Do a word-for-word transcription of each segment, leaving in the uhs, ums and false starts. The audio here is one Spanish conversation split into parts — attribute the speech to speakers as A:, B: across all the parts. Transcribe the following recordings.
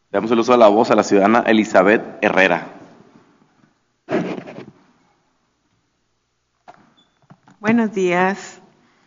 A: Damos el uso de la voz a la ciudadana Elizabeth Herrera.
B: Buenos días.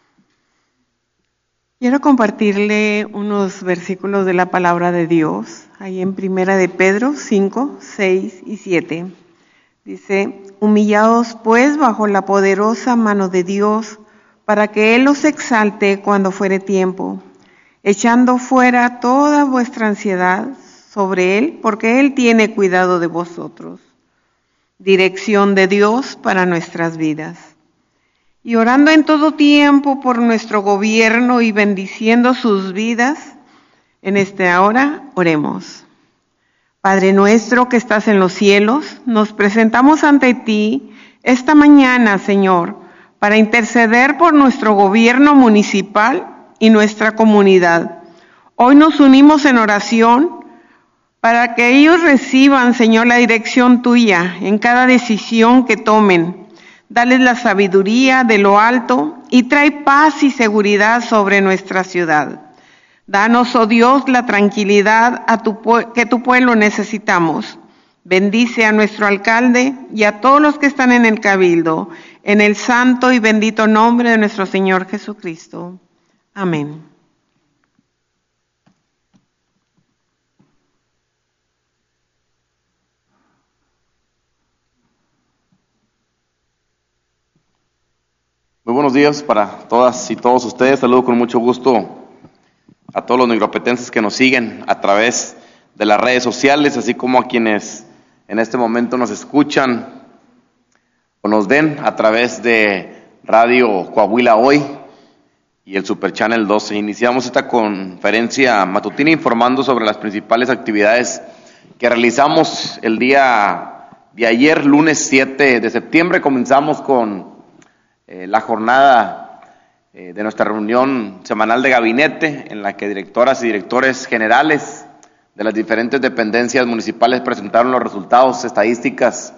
B: Quiero compartirle unos versículos de la palabra de Dios, ahí en Primera de Pedro cinco, seis y siete. Dice, humillaos pues bajo la poderosa mano de Dios, para que Él os exalte cuando fuere tiempo, echando fuera toda vuestra ansiedad sobre Él, porque Él tiene cuidado de vosotros. Dirección de Dios para nuestras vidas. Y orando en todo tiempo por nuestro gobierno y bendiciendo sus vidas, en esta hora oremos. Padre nuestro que estás en los cielos, nos presentamos ante ti esta mañana, Señor, para interceder por nuestro gobierno municipal y nuestra comunidad. Hoy nos unimos en oración para que ellos reciban, Señor, la dirección tuya en cada decisión que tomen. Dales la sabiduría de lo alto y trae paz y seguridad sobre nuestra ciudad. Danos, oh Dios, la tranquilidad a tu, que tu pueblo necesitamos. Bendice a nuestro alcalde y a todos los que están en el cabildo, en el santo y bendito nombre de nuestro Señor Jesucristo. Amén.
A: Muy buenos días para todas y todos ustedes. Saludo con mucho gusto a todos los negropetenses que nos siguen a través de las redes sociales, así como a quienes en este momento nos escuchan o nos ven a través de Radio Coahuila Hoy y el Super Channel doce. Iniciamos esta conferencia matutina informando sobre las principales actividades que realizamos el día de ayer, lunes siete de septiembre. Comenzamos con Eh, la jornada eh, de nuestra reunión semanal de gabinete, en la que directoras y directores generales de las diferentes dependencias municipales presentaron los resultados, estadísticas,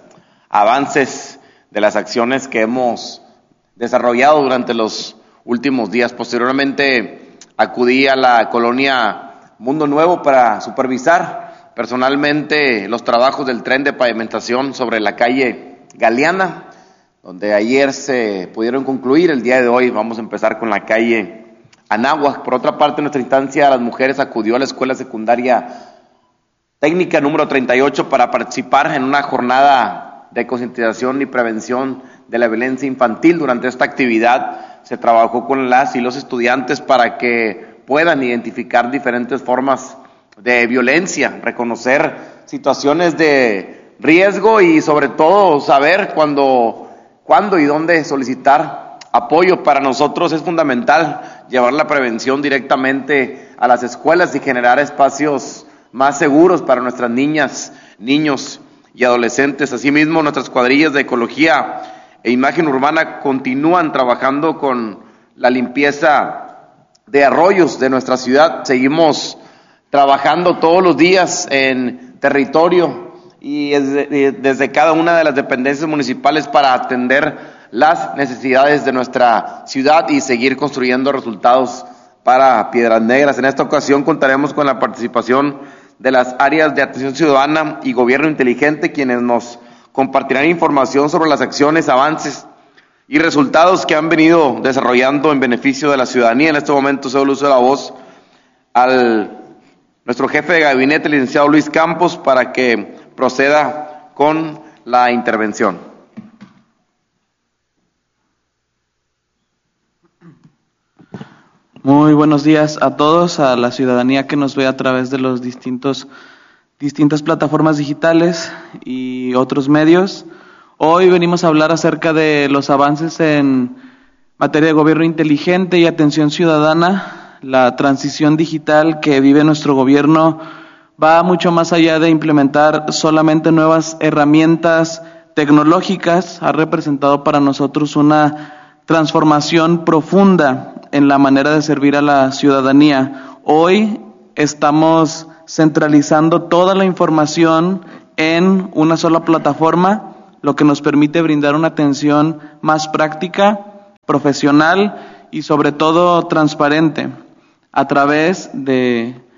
A: avances de las acciones que hemos desarrollado durante los últimos días. Posteriormente acudí a la colonia Mundo Nuevo para supervisar personalmente los trabajos del tren de pavimentación sobre la calle Galeana, donde ayer se pudieron concluir. El día de hoy vamos a empezar con la calle Anáhuac. Por otra parte, en nuestra instancia, las mujeres acudió a la escuela secundaria técnica número treinta y ocho para participar en una jornada de concientización y prevención de la violencia infantil. Durante esta actividad se trabajó con las y los estudiantes para que puedan identificar diferentes formas de violencia, reconocer situaciones de riesgo y sobre todo saber cuando cuándo y dónde solicitar apoyo. Para nosotros es fundamental llevar la prevención directamente a las escuelas y generar espacios más seguros para nuestras niñas, niños y adolescentes. Asimismo, nuestras cuadrillas de ecología e imagen urbana continúan trabajando con la limpieza de arroyos de nuestra ciudad. Seguimos trabajando todos los días en territorio y desde, desde cada una de las dependencias municipales para atender las necesidades de nuestra ciudad y seguir construyendo resultados para Piedras Negras. En esta ocasión contaremos con la participación de las áreas de atención ciudadana y gobierno inteligente, quienes nos compartirán información sobre las acciones, avances y resultados que han venido desarrollando en beneficio de la ciudadanía. En este momento cedo el uso de la voz al nuestro jefe de gabinete, el licenciado Luis Campos, para que proceda con la intervención.
C: Muy buenos días a todos, a la ciudadanía que nos ve a través de los distintos distintas plataformas digitales y otros medios. Hoy venimos a hablar acerca de los avances en materia de gobierno inteligente y atención ciudadana. La transición digital que vive nuestro gobierno va mucho más allá de implementar solamente nuevas herramientas tecnológicas. Ha representado para nosotros una transformación profunda en la manera de servir a la ciudadanía. Hoy estamos centralizando toda la información en una sola plataforma, lo que nos permite brindar una atención más práctica, profesional y sobre todo transparente, a través de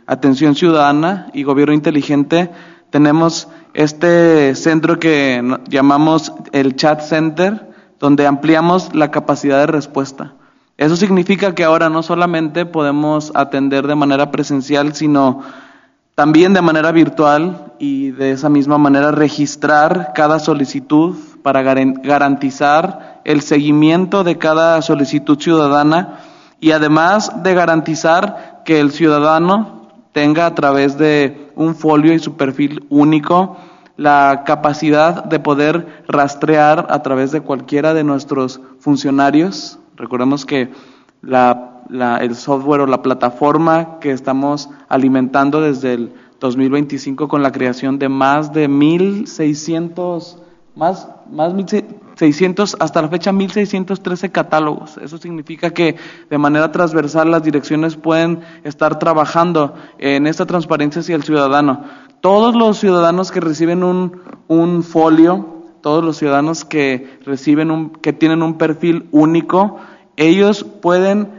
C: Atención Ciudadana y Gobierno Inteligente tenemos este centro que llamamos el Chat Center, donde ampliamos la capacidad de respuesta. Eso significa que ahora no solamente podemos atender de manera presencial, sino también de manera virtual y de esa misma manera registrar cada solicitud para garantizar el seguimiento de cada solicitud ciudadana y además de garantizar que el ciudadano tenga a través de un folio y su perfil único la capacidad de poder rastrear a través de cualquiera de nuestros funcionarios. Recordemos que la, la, el software o la plataforma que estamos alimentando desde el dos mil veinticinco con la creación de más de mil seiscientos, más, más mil seiscientos, hasta la fecha mil seiscientos trece catálogos. Eso significa que de manera transversal las direcciones pueden estar trabajando en esta transparencia hacia el ciudadano. Todos los ciudadanos que reciben un, un folio, todos los ciudadanos que reciben un, que tienen un perfil único, ellos pueden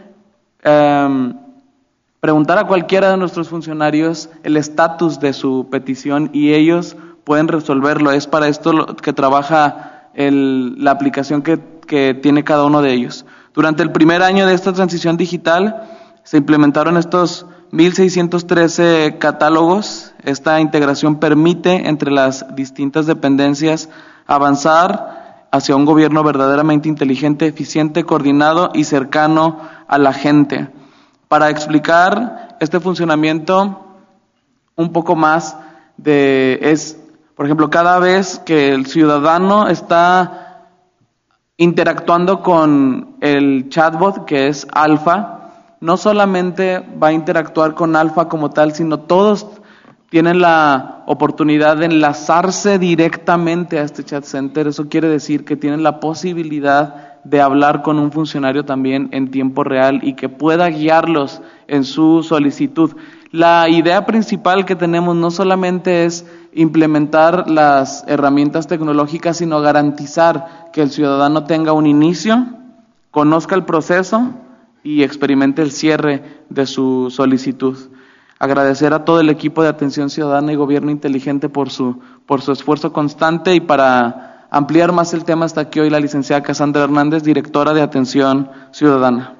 C: eh, preguntar a cualquiera de nuestros funcionarios el estatus de su petición y ellos pueden resolverlo. Es para esto lo que trabaja el, la aplicación que, que tiene cada uno de ellos. Durante el primer año de esta transición digital se implementaron estos mil seiscientos trece catálogos. Esta integración permite entre las distintas dependencias avanzar hacia un gobierno verdaderamente inteligente, eficiente, coordinado y cercano a la gente. Para explicar este funcionamiento un poco más, de es, por ejemplo, cada vez que el ciudadano está interactuando con el chatbot, que es Alfa, no solamente va a interactuar con Alfa como tal, sino todos tienen la oportunidad de enlazarse directamente a este chat center. Eso quiere decir que tienen la posibilidad de hablar con un funcionario también en tiempo real y que pueda guiarlos en su solicitud. La idea principal que tenemos no solamente es implementar las herramientas tecnológicas, sino garantizar que el ciudadano tenga un inicio, conozca el proceso y experimente el cierre de su solicitud. Agradecer a todo el equipo de Atención Ciudadana y Gobierno Inteligente por su, por su esfuerzo constante, y para ampliar más el tema está aquí hoy la licenciada Cassandra Hernández, directora de Atención Ciudadana.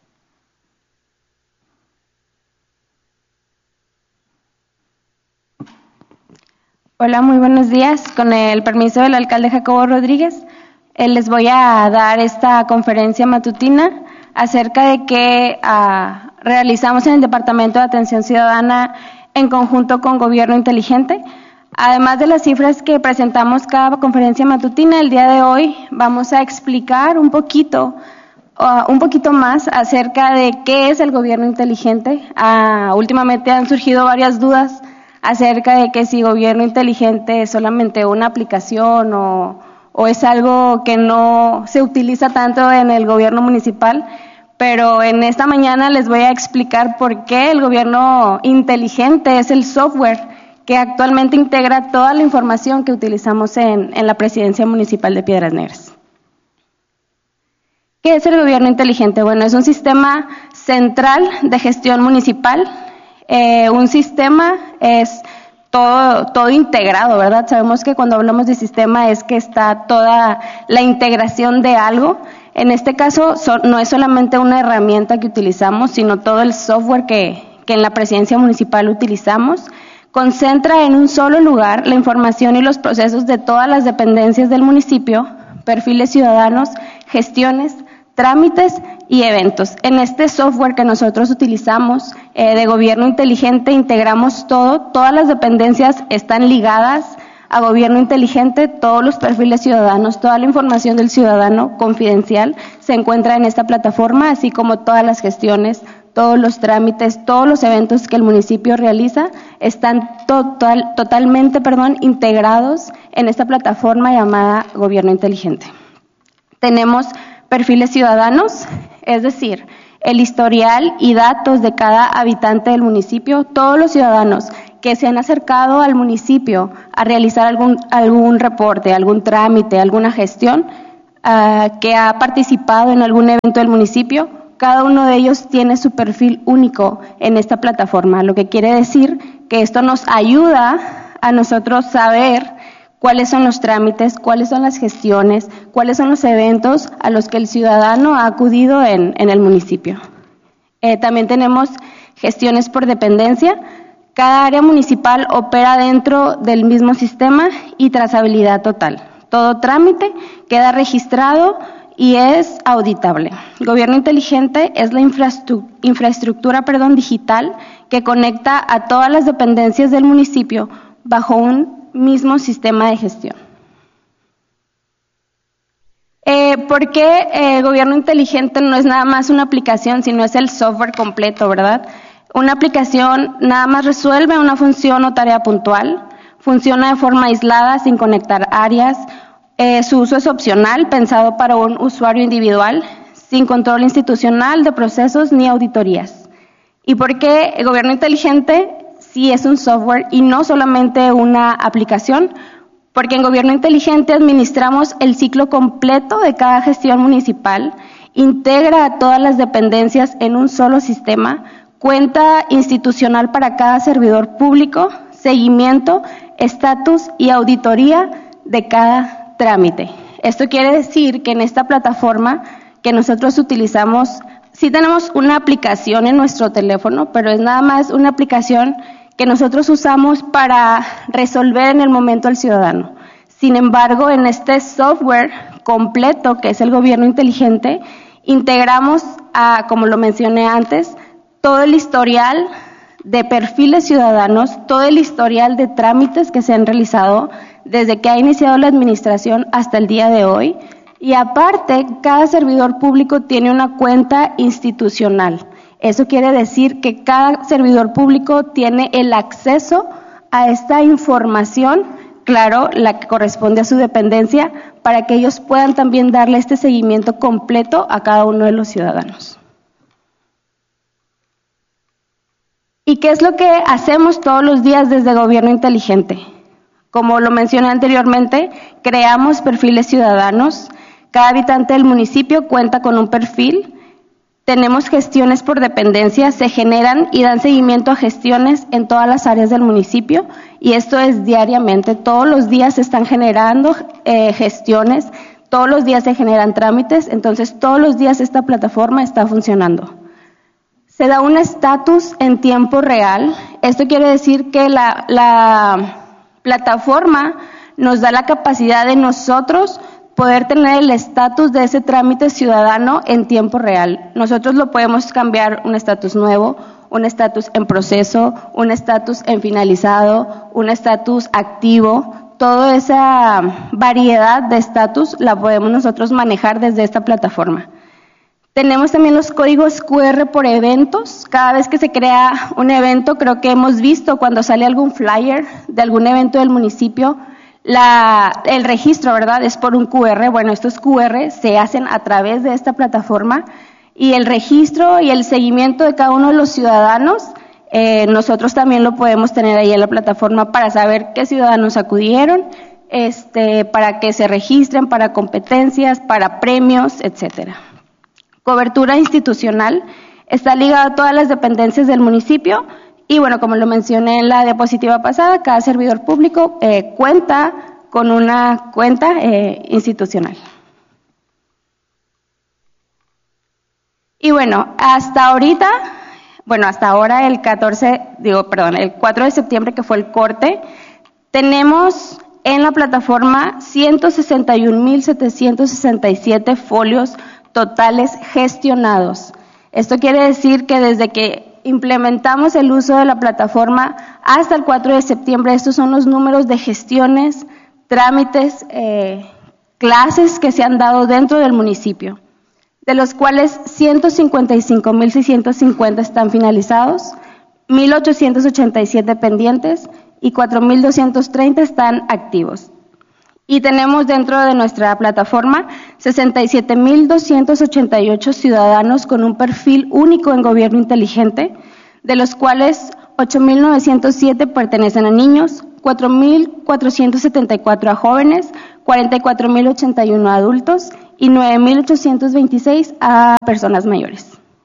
D: Hola, muy buenos días. Con el permiso del alcalde Jacobo Rodríguez, eh, les voy a dar esta conferencia matutina acerca de qué uh, realizamos en el Departamento de Atención Ciudadana en conjunto con Gobierno Inteligente. Además de las cifras que presentamos cada conferencia matutina, el día de hoy vamos a explicar un poquito, uh, un poquito más acerca de qué es el Gobierno Inteligente. Uh, últimamente han surgido varias dudas acerca de que si Gobierno Inteligente es solamente una aplicación o, o es algo que no se utiliza tanto en el gobierno municipal. Pero en esta mañana les voy a explicar por qué el Gobierno Inteligente es el software que actualmente integra toda la información que utilizamos en, en la Presidencia Municipal de Piedras Negras. ¿Qué es el Gobierno Inteligente? Bueno, es un sistema central de gestión municipal. Eh, un sistema es todo, todo integrado, ¿verdad? Sabemos que cuando hablamos de sistema es que está toda la integración de algo. En este caso, so, no es solamente una herramienta que utilizamos, sino todo el software que, que en la Presidencia Municipal utilizamos. Concentra en un solo lugar la información y los procesos de todas las dependencias del municipio, perfiles ciudadanos, gestiones, trámites y eventos. En este software que nosotros utilizamos eh, de Gobierno Inteligente integramos todo, todas las dependencias están ligadas a Gobierno Inteligente, todos los perfiles ciudadanos, toda la información del ciudadano confidencial se encuentra en esta plataforma, así como todas las gestiones, todos los trámites, todos los eventos que el municipio realiza están total, totalmente perdón, integrados en esta plataforma llamada Gobierno Inteligente. Tenemos perfiles ciudadanos, es decir, el historial y datos de cada habitante del municipio, todos los ciudadanos que se han acercado al municipio a realizar algún, algún reporte, algún trámite, alguna gestión, uh, que ha participado en algún evento del municipio, cada uno de ellos tiene su perfil único en esta plataforma, lo que quiere decir que esto nos ayuda a nosotros saber cuáles son los trámites, cuáles son las gestiones, cuáles son los eventos a los que el ciudadano ha acudido en, en el municipio. Eh, también tenemos gestiones por dependencia. Cada área municipal opera dentro del mismo sistema y trazabilidad total. Todo trámite queda registrado y es auditable. Gobierno inteligente es la infraestru- infraestructura perdón, digital que conecta a todas las dependencias del municipio bajo un mismo sistema de gestión. Eh, ¿Por qué eh, Gobierno inteligente no es nada más una aplicación, sino es el software completo, verdad? Una aplicación nada más resuelve una función o tarea puntual, funciona de forma aislada sin conectar áreas, eh, su uso es opcional, pensado para un usuario individual, sin control institucional de procesos ni auditorías. ¿Y por qué el Gobierno inteligente sí es un software y no solamente una aplicación? Porque en Gobierno inteligente administramos el ciclo completo de cada gestión municipal, integra a todas las dependencias en un solo sistema, cuenta institucional para cada servidor público, seguimiento, estatus y auditoría de cada trámite. Esto quiere decir que en esta plataforma que nosotros utilizamos, sí tenemos una aplicación en nuestro teléfono, pero es nada más una aplicación que nosotros usamos para resolver en el momento al ciudadano. Sin embargo, en este software completo, que es el Gobierno inteligente, integramos, a, como lo mencioné antes, todo el historial de perfiles ciudadanos, todo el historial de trámites que se han realizado desde que ha iniciado la administración hasta el día de hoy. Y aparte, cada servidor público tiene una cuenta institucional. Eso quiere decir que cada servidor público tiene el acceso a esta información, claro, la que corresponde a su dependencia, para que ellos puedan también darle este seguimiento completo a cada uno de los ciudadanos. ¿Y qué es lo que hacemos todos los días desde Gobierno inteligente? Como lo mencioné anteriormente, creamos perfiles ciudadanos. Cada habitante del municipio cuenta con un perfil. Tenemos gestiones por dependencia, se generan y dan seguimiento a gestiones en todas las áreas del municipio, y esto es diariamente. Todos los días se están generando eh, gestiones, todos los días se generan trámites, entonces todos los días esta plataforma está funcionando. Se da un estatus en tiempo real. Esto quiere decir que la, la plataforma nos da la capacidad de nosotros poder tener el estatus de ese trámite ciudadano en tiempo real. Nosotros lo podemos cambiar un estatus nuevo, un estatus en proceso, un estatus en finalizado, un estatus activo. Toda esa variedad de estatus la podemos nosotros manejar desde esta plataforma. Tenemos también los códigos cu erre por eventos. Cada vez que se crea un evento, creo que hemos visto cuando sale algún flyer de algún evento del municipio, La, el registro, ¿verdad?, es por un cu erre. Bueno, estos cu erre se hacen a través de esta plataforma, y el registro y el seguimiento de cada uno de los ciudadanos, eh, nosotros también lo podemos tener ahí en la plataforma para saber qué ciudadanos acudieron, este, para que se registren, para competencias, para premios, etcétera. Cobertura institucional está ligada a todas las dependencias del municipio. Y bueno, como lo mencioné en la diapositiva pasada, cada servidor público eh, cuenta con una cuenta eh, institucional. Y bueno, hasta ahorita, bueno, hasta ahora el catorce, digo, perdón, el cuatro de septiembre, que fue el corte, tenemos en la plataforma ciento sesenta y un mil setecientos sesenta y siete folios totales gestionados. Esto quiere decir que desde que implementamos el uso de la plataforma hasta el cuatro de septiembre, estos son los números de gestiones, trámites, eh, clases que se han dado dentro del municipio, de los cuales ciento cincuenta y cinco mil seiscientos cincuenta están finalizados, mil ochocientos ochenta y siete pendientes y cuatro mil doscientos treinta están activos. Y tenemos dentro de nuestra plataforma sesenta y siete mil doscientos ochenta y ocho ciudadanos con un perfil único en Gobierno inteligente, de los cuales ocho mil novecientos siete pertenecen a niños, cuatro mil cuatrocientos setenta y cuatro a jóvenes, cuarenta y cuatro mil ochenta y uno a adultos y nueve mil ochocientos veintiséis a personas mayores.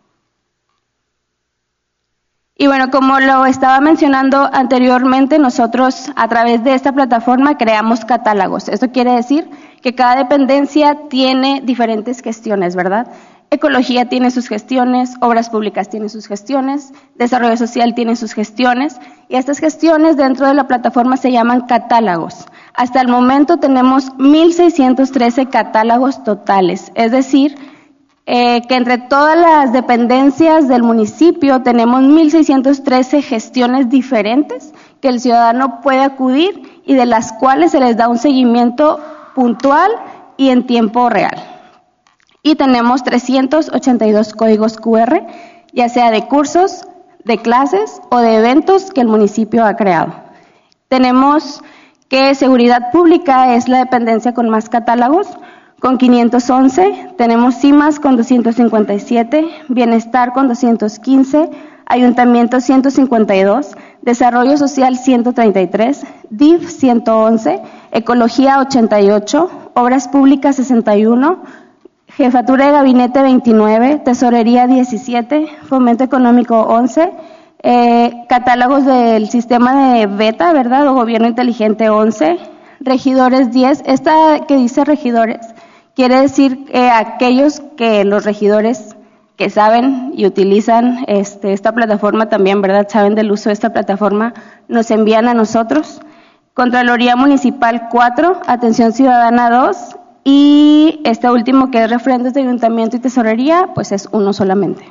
D: Y bueno, como lo estaba mencionando anteriormente, nosotros a través de esta plataforma creamos catálogos. Esto quiere decir que cada dependencia tiene diferentes gestiones, ¿verdad? Ecología tiene sus gestiones, Obras Públicas tiene sus gestiones, Desarrollo Social tiene sus gestiones, y estas gestiones dentro de la plataforma se llaman catálogos. Hasta el momento tenemos mil seiscientos trece catálogos totales, es decir, eh, que entre todas las dependencias del municipio tenemos mil seiscientos trece gestiones diferentes que el ciudadano puede acudir y de las cuales se les da un seguimiento puntual y en tiempo real. Y tenemos trescientos ochenta y dos códigos cu erre, ya sea de cursos, de clases o de eventos que el municipio ha creado. Tenemos que Seguridad Pública es la dependencia con más catálogos, con quinientos once, tenemos CIMAS con doscientos cincuenta y siete, Bienestar con doscientos quince, Ayuntamiento ciento cincuenta y dos, Desarrollo Social ciento treinta y tres, D I F ciento once, Ecología ochenta y ocho, Obras Públicas sesenta y uno, Jefatura de Gabinete veintinueve, Tesorería diecisiete, Fomento Económico once, eh, catálogos del sistema de beta, ¿verdad? O Gobierno Inteligente once, Regidores diez. Esta que dice regidores quiere decir eh, aquellos que los regidores que saben y utilizan este, esta plataforma también, ¿verdad? Saben del uso de esta plataforma, nos envían a nosotros. Contraloría Municipal cuatro, Atención Ciudadana dos, y este último que es referentes de Ayuntamiento y Tesorería, pues es uno solamente.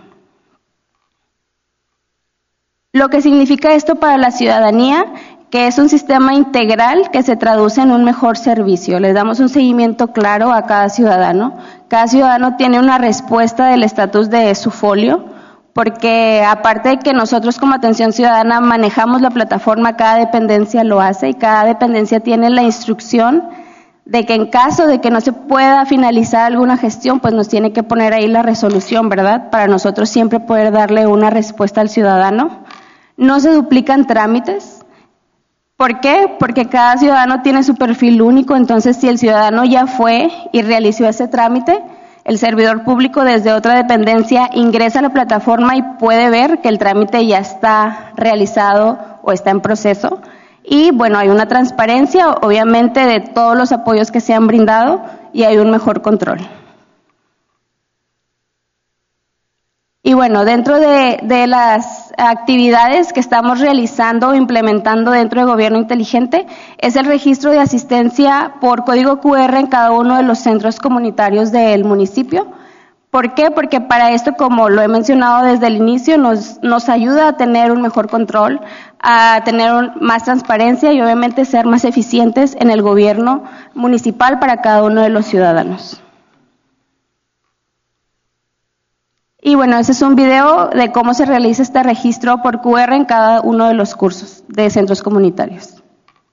D: Lo que significa esto para la ciudadanía, que es un sistema integral que se traduce en un mejor servicio. Les damos un seguimiento claro a cada ciudadano. Cada ciudadano tiene una respuesta del estatus de su folio, porque aparte de que nosotros como Atención Ciudadana manejamos la plataforma, cada dependencia lo hace y cada dependencia tiene la instrucción de que en caso de que no se pueda finalizar alguna gestión, pues nos tiene que poner ahí la resolución, ¿verdad? Para nosotros siempre poder darle una respuesta al ciudadano. No se duplican trámites. ¿Por qué? Porque cada ciudadano tiene su perfil único, entonces si el ciudadano ya fue y realizó ese trámite, el servidor público desde otra dependencia ingresa a la plataforma y puede ver que el trámite ya está realizado o está en proceso. Y bueno, hay una transparencia, obviamente, de todos los apoyos que se han brindado y hay un mejor control. Y bueno, dentro de, de las actividades que estamos realizando o implementando dentro de Gobierno Inteligente es el registro de asistencia por código cu erre en cada uno de los centros comunitarios del municipio. ¿Por qué? Porque para esto, como lo he mencionado desde el inicio, nos, nos ayuda a tener un mejor control, a tener un, más transparencia y obviamente ser más eficientes en el gobierno municipal para cada uno de los ciudadanos. Y bueno, ese es un video de cómo se realiza este registro por cu erre en cada uno de los cursos de centros comunitarios.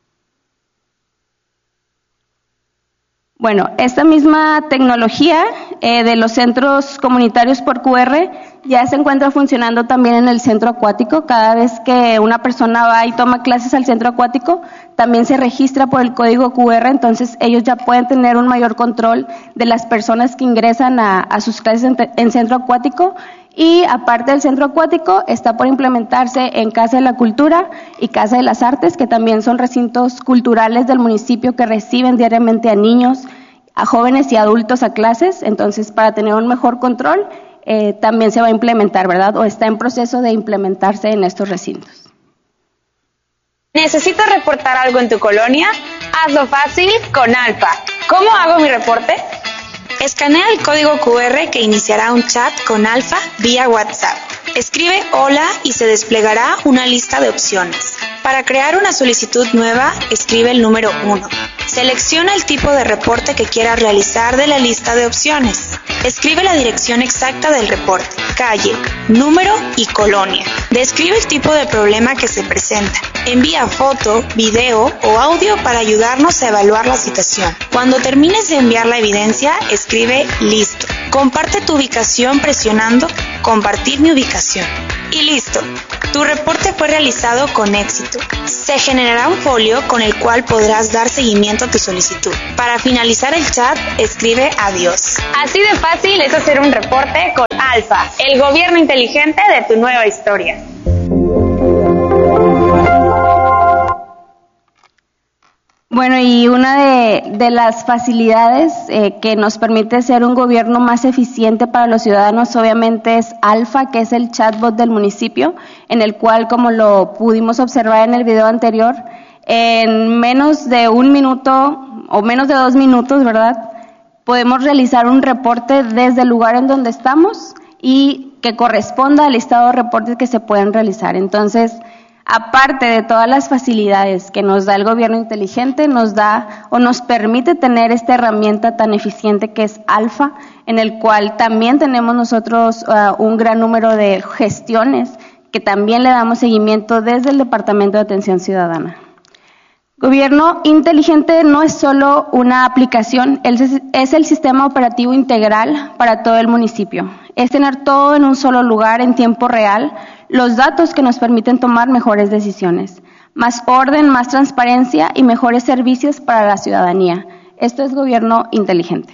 D: Bueno, esta misma tecnología eh, de los centros comunitarios por cu erre ya se encuentra funcionando también en el centro acuático. Cada vez que una persona va y toma clases al centro acuático, también se registra por el código cu erre, entonces ellos ya pueden tener un mayor control de las personas que ingresan a, a sus clases en, en centro acuático. Y aparte del centro acuático, está por implementarse en Casa de la Cultura y Casa de las Artes, que también son recintos culturales del municipio que reciben diariamente a niños, a jóvenes y adultos a clases. Entonces, para tener un mejor control, eh, también se va a implementar, ¿verdad? O está en proceso de implementarse en estos recintos.
E: ¿Necesitas reportar algo en tu colonia? Hazlo fácil con Alfa. ¿Cómo hago mi reporte? Escanea el código cu erre que iniciará un chat con Alfa vía WhatsApp. Escribe hola y se desplegará una lista de opciones. Para crear una solicitud nueva, escribe el número uno. Selecciona el tipo de reporte que quieras realizar de la lista de opciones. Escribe la dirección exacta del reporte, calle, número y colonia. Describe el tipo de problema que se presenta. Envía foto, video o audio para ayudarnos a evaluar la situación. Cuando termines de enviar la evidencia, escribe listo. Comparte tu ubicación presionando compartir mi ubicación. Y listo. Tu reporte fue realizado con éxito. Se generará un folio con el cual podrás dar seguimiento a tu solicitud. Para finalizar el chat, escribe adiós. Así de fácil es hacer un reporte con Alfa, el gobierno inteligente de tu nueva historia.
D: Bueno, y una de, de las facilidades eh, que nos permite ser un gobierno más eficiente para los ciudadanos, obviamente, es Alfa, que es el chatbot del municipio, en el cual, como lo pudimos observar en el video anterior, en menos de un minuto o menos de dos minutos, ¿verdad?, podemos realizar un reporte desde el lugar en donde estamos y que corresponda al listado de reportes que se pueden realizar. Entonces, aparte de todas las facilidades que nos da el gobierno inteligente, nos da o nos permite tener esta herramienta tan eficiente que es Alfa, en el cual también tenemos nosotros uh, un gran número de gestiones que también le damos seguimiento desde el Departamento de Atención Ciudadana. Gobierno inteligente no es solo una aplicación, es el sistema operativo integral para todo el municipio. Es tener todo en un solo lugar en tiempo real, los datos que nos permiten tomar mejores decisiones, más orden, más transparencia y mejores servicios para la ciudadanía. Esto es gobierno inteligente.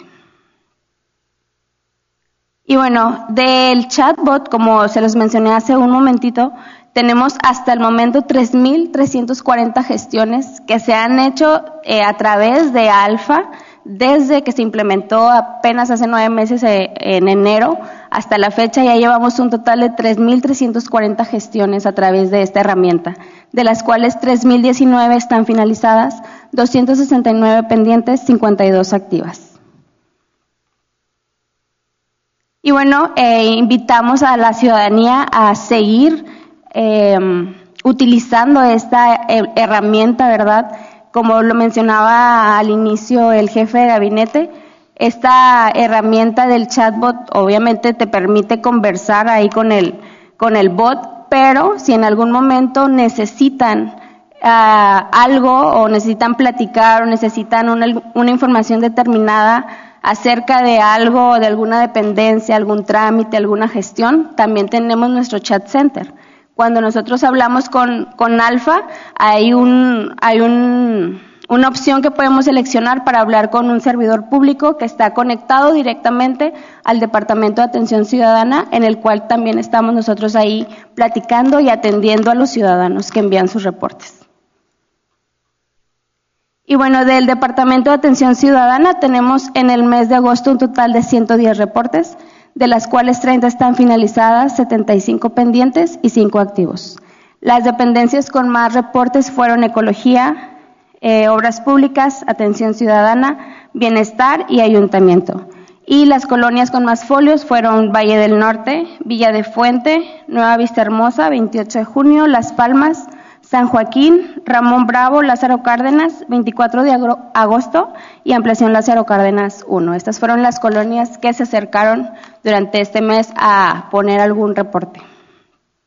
D: Y bueno, del chatbot, como se los mencioné hace un momentito, tenemos hasta el momento tres mil trescientas cuarenta gestiones que se han hecho eh, a través de Alfa, desde que se implementó apenas hace nueve meses, eh, en enero, hasta la fecha ya llevamos un total de tres mil trescientas cuarenta gestiones a través de esta herramienta, de las cuales tres mil diecinueve están finalizadas, doscientas sesenta y nueve pendientes, cincuenta y dos activas. Y bueno, eh, invitamos a la ciudadanía a seguir eh, utilizando esta herramienta, ¿verdad? Como lo mencionaba al inicio el jefe de gabinete, esta herramienta del chatbot obviamente te permite conversar ahí con el, con el bot, pero si en algún momento necesitan uh, algo o necesitan platicar o necesitan una, una información determinada acerca de algo o de alguna dependencia, algún trámite, alguna gestión, también tenemos nuestro chat center. Cuando nosotros hablamos con, con Alfa, hay, un, hay un, una opción que podemos seleccionar para hablar con un servidor público que está conectado directamente al Departamento de Atención Ciudadana, en el cual también estamos nosotros ahí platicando y atendiendo a los ciudadanos que envían sus reportes. Y bueno, del Departamento de Atención Ciudadana tenemos en el mes de agosto un total de ciento diez reportes, de las cuales treinta están finalizadas, setenta y cinco pendientes y cinco activos. Las dependencias con más reportes fueron Ecología, eh, Obras Públicas, Atención Ciudadana, Bienestar y Ayuntamiento. Y las colonias con más folios fueron Valle del Norte, Villa de Fuente, Nueva Vista Hermosa, veintiocho de junio, Las Palmas, San Joaquín, Ramón Bravo, Lázaro Cárdenas, veinticuatro de agosto y Ampliación Lázaro Cárdenas uno. Estas fueron las colonias que se acercaron durante este mes a poner algún reporte.